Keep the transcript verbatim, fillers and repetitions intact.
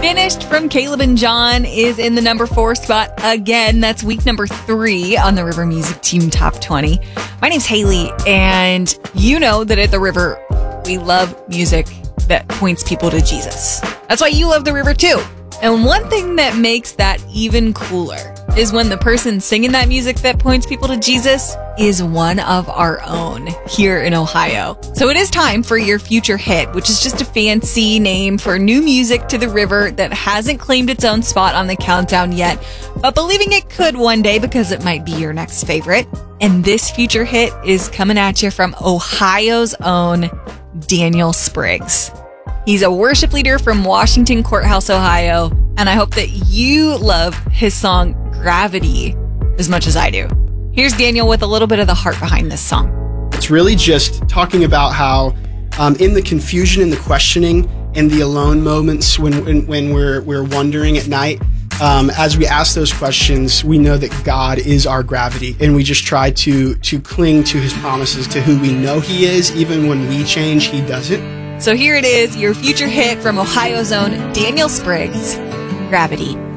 Finished from Caleb and John is in the number four spot again. That's week number three on the River Music Team Top twenty. My name's Haley, and you know that at the River, we love music that points people to Jesus. That's why you love the River too. And one thing that makes that even cooler is when the person singing that music that points people to Jesus is one of our own here in Ohio. So it is time for your future hit, which is just a fancy name for new music to the River that hasn't claimed its own spot on the countdown yet, but believing it could one day because it might be your next favorite. And this future hit is coming at you from Ohio's own Daniel Spriggs. He's a worship leader from Washington Courthouse, Ohio, and I hope that you love his song Gravity as much as I do. Here's Daniel with a little bit of the heart behind this song. It's really just talking about how um, in the confusion and the questioning and the alone moments when when, when we're we're wondering at night, um, as we ask those questions, we know that God is our gravity, and we just try to to cling to his promises, to who we know he is. Even when we change, he doesn't. So here it is, your future hit from Ohio's own Daniel Spriggs, Gravity.